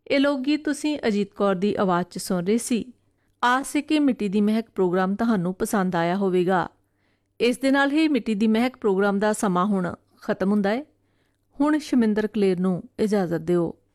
ਇਹ ਲੋਕ ਗੀਤ ਤੁਸੀਂ ਅਜੀਤ ਕੌਰ ਦੀ ਆਵਾਜ਼ 'ਚ ਸੁਣ ਰਹੇ ਸੀ। ਆਸ ਹੈ ਕਿ ਮਿੱਟੀ ਦੀ ਮਹਿਕ ਪ੍ਰੋਗਰਾਮ ਤੁਹਾਨੂੰ ਪਸੰਦ ਆਇਆ ਹੋਵੇਗਾ। ਇਸ ਦੇ ਨਾਲ ਹੀ ਮਿੱਟੀ ਦੀ ਮਹਿਕ ਪ੍ਰੋਗਰਾਮ ਦਾ ਸਮਾਂ ਹੁਣ ਖਤਮ ਹੁੰਦਾ ਹੈ। ਹੁਣ ਸ਼ਮਿੰਦਰ ਕਲੇਰ ਨੂੰ ਇਜਾਜ਼ਤ ਦਿਓ।